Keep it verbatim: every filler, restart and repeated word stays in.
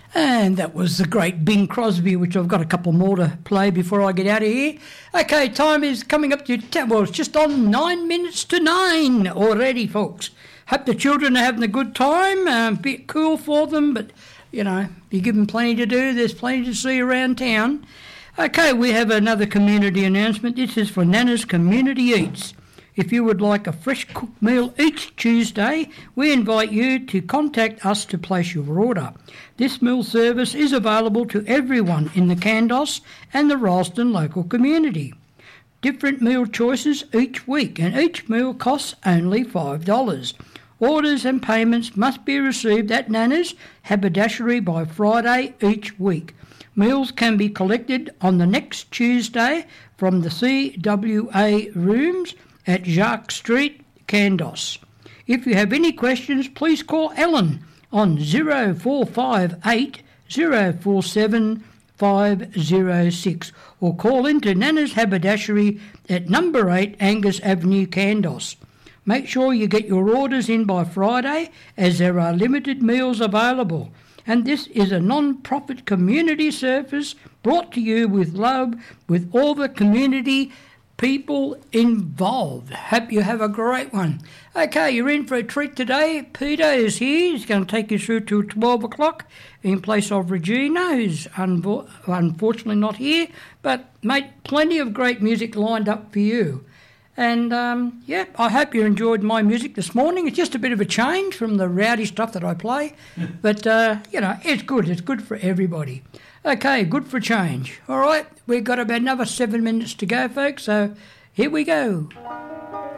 And that was the great Bing Crosby, which I've got a couple more to play before I get out of here. Okay, time is coming up to ten. Well, it's just on nine minutes to nine already, folks. Hope the children are having a good time. Um, bit cool for them, but, you know, you give them plenty to do. There's plenty to see around town. Okay, we have another community announcement. This is for Nana's Community Eats. If you would like a fresh cooked meal each Tuesday, we invite you to contact us to place your order. This meal service is available to everyone in the Kandos and the Ralston local community. Different meal choices each week, and each meal costs only five dollars. Orders and payments must be received at Nana's Haberdashery by Friday each week. Meals can be collected on the next Tuesday from the C W A rooms at Jacques Street, Kandos. If you have any questions, please call Ellen on zero four five eight, zero four seven, five zero six or call into Nana's Haberdashery at number eight Angus Avenue, Kandos. Make sure you get your orders in by Friday, as there are limited meals available. And this is a non-profit community service brought to you with love, with all the community people involved. Hope you have a great one. Okay, you're in for a treat today. Peter is here. He's going to take you through to twelve o'clock in place of Regina, who's unvo- unfortunately not here. But, mate, plenty of great music lined up for you. And, um, yeah, I hope you enjoyed my music this morning. It's just a bit of a change from the rowdy stuff that I play. But, uh, you know, it's good. It's good for everybody. Okay, good for change. All right, we've got about another seven minutes to go, folks, so here we go.